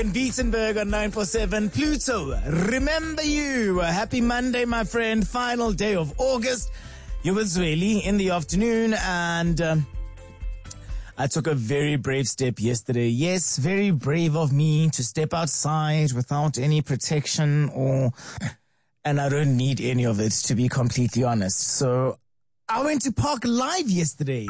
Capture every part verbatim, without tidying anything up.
Beatenberg on nine four seven. Pluto, remember you. Happy Monday, my friend. Final day of August. You were Zweli in the afternoon, and um, I took a very brave step yesterday. Yes, very brave of me to step outside without any protection, or, and I don't need any of it, to be completely honest. So I went to Park Live yesterday.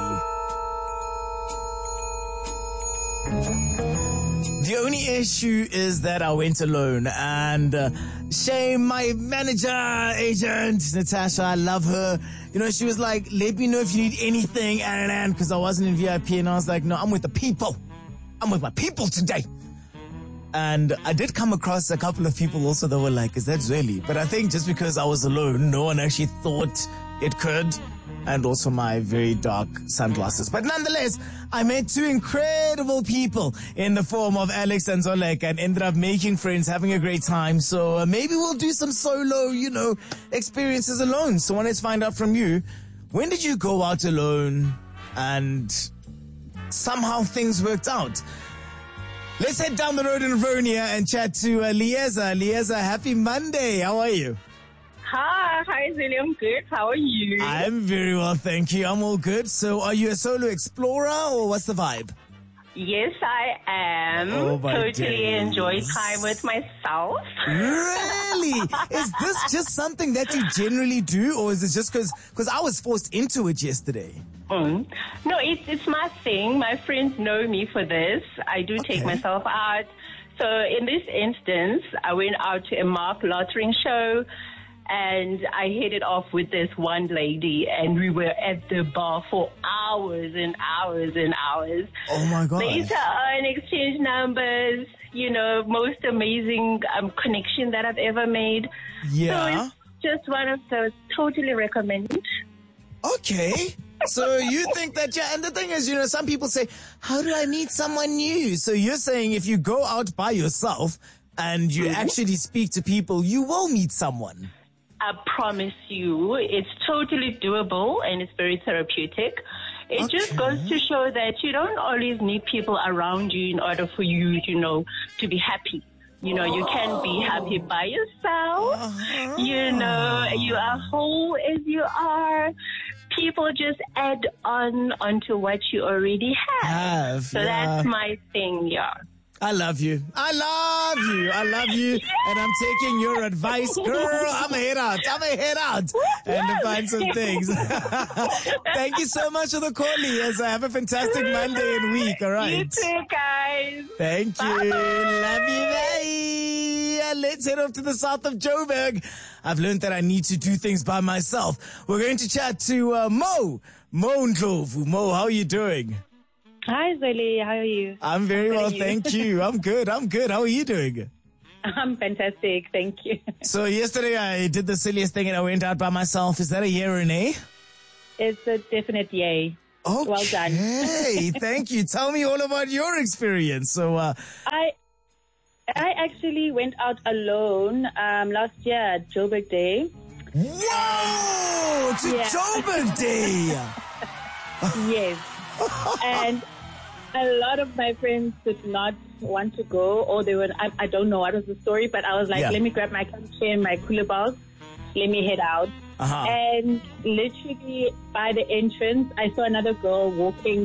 The only issue is that I went alone, and uh, shame my manager, agent, Natasha, I love her. You know, she was like, let me know if you need anything, and because I wasn't in V I P, and I was like, no, I'm with the people. I'm with my people today. And I did come across a couple of people also that were like, is that Zweli? But I think just because I was alone, no one actually thought it could. And also my very dark sunglasses. But nonetheless, I met two incredible people in the form of Alex and Zolek, and ended up making friends, having a great time. So uh, maybe we'll do some solo, you know, experiences alone. So I wanted to find out from you, when did you go out alone and somehow things worked out? Let's head down the road in Rivonia and chat to uh, Lieza. Lieza, happy Monday. How are you? Hi, hi Zweli, I'm good. How are you? I'm very well, thank you. I'm all good. So are you a solo explorer, or what's the vibe? Yes, I am. Oh, my totally days. enjoy time with myself. Really? Is this just something that you generally do, or is it just because because I was forced into it yesterday? Mm. No, it's it's my thing. My friends know me for this. I do Okay. take myself out. So in this instance, I went out to a Mark Lottering show, and I headed off with this one lady, and we were at the bar for hours and hours and hours. Oh my God. Later on, exchange numbers, you know, most amazing um, connection that I've ever made. Yeah. So it's just one of those, totally recommend. Okay. So you think that, yeah, and the thing is, you know, some people say, how do I meet someone new? So you're saying if you go out by yourself and you Mm-hmm. actually speak to people, you will meet someone. I promise you, it's totally doable and it's very therapeutic. It Okay. just goes to show that you don't always need people around you in order for you, you know, to be happy. You know, you can be happy by yourself. Uh-huh. You know, you are whole as you are. People just add on onto what you already have. Have, so yeah. that's my thing, yeah. I love you. I love you. I love you. And I'm taking your advice. Girl, I'm a head out. I'm a head out. And to find some things. Thank you so much for the call, Lieza. Have a fantastic Monday and week. All right. You too, guys. Thank you. Bye-bye. Love you, bye. Let's head off to the south of Joburg. I've learned that I need to do things by myself. We're going to chat to uh, Mo. Mo Ndlovu. Mo, how are you doing? Hi, Zweli. How are you? I'm very How are well, you? thank you. I'm good. I'm good. How are you doing? I'm fantastic. Thank you. So yesterday I did the silliest thing and I went out by myself. Is that a yeah or a nay? It's a definite yay. Okay. Well done. Hey, thank you. Tell me all about your experience. So, uh, I I actually went out alone um, last year at Joburg Day. whoa, to Yeah. Joburg Day. Yes. And a lot of my friends did not want to go, or they were, I, I don't know what was the story, but I was like, Yeah. let me grab my country and my cooler box. Let me head out. Uh-huh. And literally by the entrance, I saw another girl walking